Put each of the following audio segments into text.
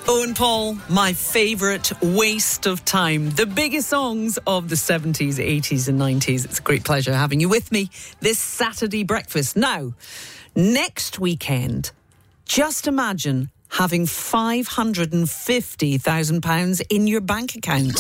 Owen Paul, my favourite waste of time. The biggest songs of the 70s, 80s and 90s. It's a great pleasure having you with me this Saturday breakfast. Now, next weekend, just imagine having £550,000 in your bank account.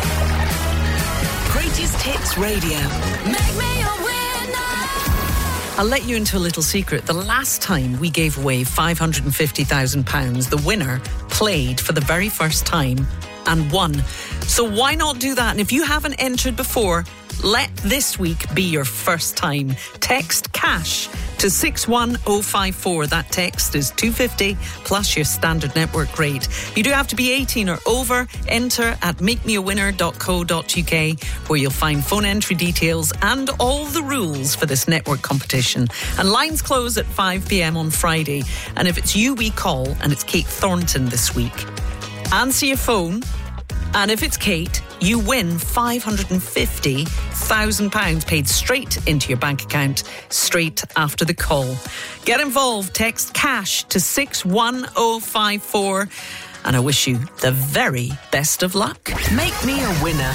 Greatest Hits Radio. Make me a winner. I'll let you into a little secret. The last time we gave away £550,000, the winner played for the very first time and won. So why not do that? And if you haven't entered before, let this week be your first time. Text CASH to 61054. That text is $2.50 plus your standard network rate. You do have to be 18 or over. Enter at makemeawinner.co.uk, where you'll find phone entry details and all the rules for this network competition. And lines close at 5 p.m. on Friday. And if it's you we call, and it's Kate Thornton this week, answer your phone. And if it's Kate, you win £550,000 paid straight into your bank account straight after the call. Get involved. Text CASH to 61054. And I wish you the very best of luck. Make me a winner.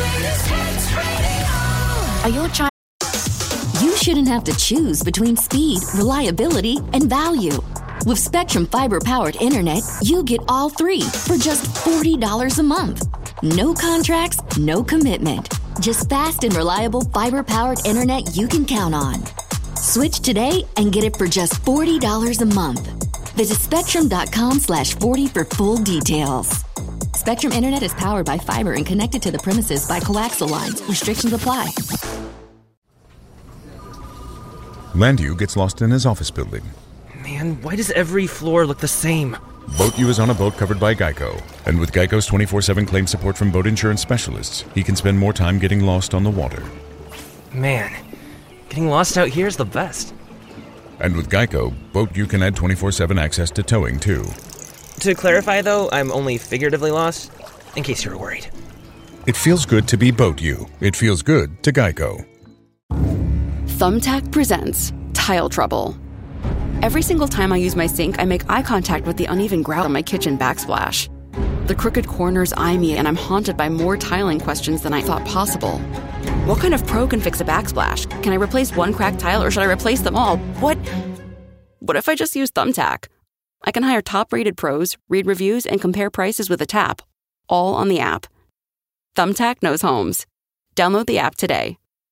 Are your child? You shouldn't have to choose between speed, reliability, and value. With Spectrum Fiber-powered internet, you get all three for just $40 a month. No contracts, no commitment. Just fast and reliable fiber-powered internet you can count on. Switch today and get it for just $40 a month. Visit Spectrum.com/40 for full details. Spectrum Internet is powered by fiber and connected to the premises by coaxial lines. Restrictions apply. Landu gets lost in his office building. Man, why does every floor look the same? Boat U is on a boat covered by Geico. And with Geico's 24/7 claim support from boat insurance specialists, he can spend more time getting lost on the water. Man, getting lost out here is the best. And with Geico, Boat U can add 24/7 access to towing, too. To clarify, though, I'm only figuratively lost, in case you were worried. It feels good to be Boat U. It feels good to Geico. Thumbtack presents Tile Trouble. Every single time I use my sink, I make eye contact with the uneven grout on my kitchen backsplash. The crooked corners eye me, and I'm haunted by more tiling questions than I thought possible. What kind of pro can fix a backsplash? Can I replace one cracked tile, or should I replace them all? What if I just use Thumbtack? I can hire top-rated pros, read reviews, and compare prices with a tap, all on the app. Thumbtack knows homes. Download the app today.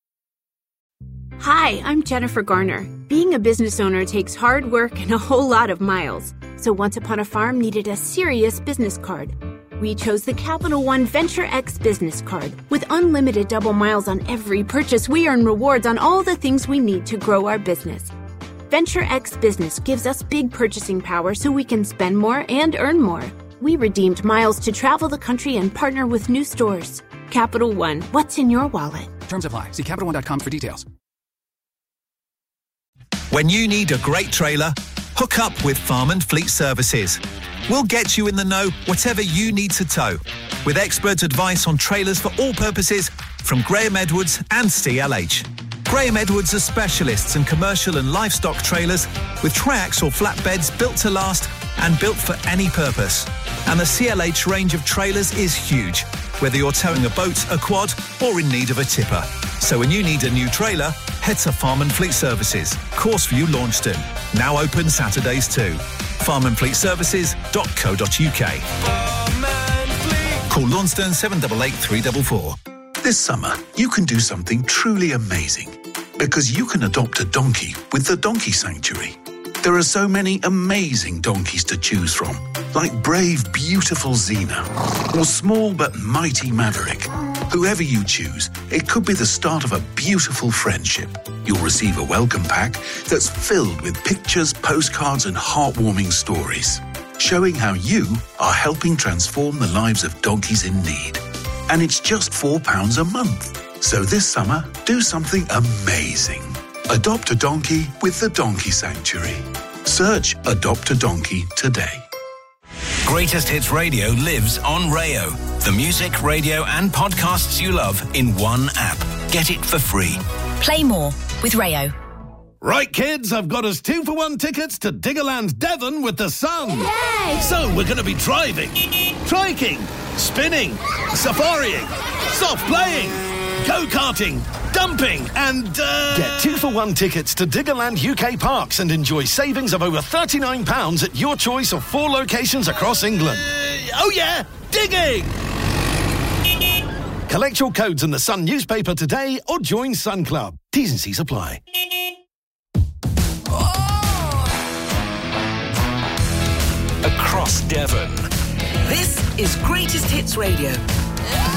Hi, I'm Jennifer Garner. Being a business owner takes hard work and a whole lot of miles. So Once Upon a Farm needed a serious business card. We chose the Capital One Venture X business card. With unlimited double miles on every purchase, we earn rewards on all the things we need to grow our business. Venture X Business gives us big purchasing power so we can spend more and earn more. We redeemed miles to travel the country and partner with new stores. Capital One, what's in your wallet? Terms apply. See CapitalOne.com for details. When you need a great trailer, hook up with Farm and Fleet Services. We'll get you in the know whatever you need to tow, with expert advice on trailers for all purposes from Graham Edwards and CLH. Graham Edwards are specialists in commercial and livestock trailers with triaxle flatbeds built to last and built for any purpose. And the CLH range of trailers is huge, whether you're towing a boat, a quad, or in need of a tipper. So when you need a new trailer, head to Farm and Fleet Services, Courseview Launceston. Now open Saturdays too. farmandfleetservices.co.uk. Call Launceston 788 344. This summer, you can do something truly amazing because you can adopt a donkey with the Donkey Sanctuary. There are so many amazing donkeys to choose from, like brave, beautiful Xena or small but mighty Maverick. Whoever you choose, it could be the start of a beautiful friendship. You'll receive a welcome pack that's filled with pictures, postcards, and heartwarming stories, showing how you are helping transform the lives of donkeys in need. And it's just £4 a month. So this summer, do something amazing. Adopt a donkey with the Donkey Sanctuary. Search Adopt a Donkey today. Greatest Hits Radio lives on Rayo. The music, radio and podcasts you love in one app. Get it for free. Play more with Rayo. Right, kids, I've got us 2-for-1 tickets to Diggerland Devon with the sun. Yay! So we're going to be driving, triking, spinning, safarying, soft playing, go-karting, dumping and, Get 2-for-1 tickets to Diggerland UK Parks and enjoy savings of over £39 at your choice of 4 locations across England. Oh yeah, digging! Collect your codes in the Sun newspaper today or join Sun Club. T's and C's apply. Across Devon. This is Greatest Hits Radio.